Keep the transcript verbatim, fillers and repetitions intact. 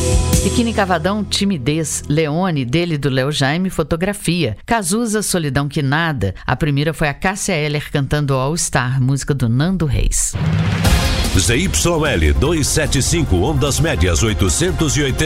Biquíni Cavadão, Timidez. Leone, dele do Léo Jaime, Fotografia. Cazuza, Solidão que Nada. A primeira foi a Cássia Eller cantando All Star, música do Nando Reis. Z Y L duzentos e setenta e cinco, ondas médias oitocentos e oitenta.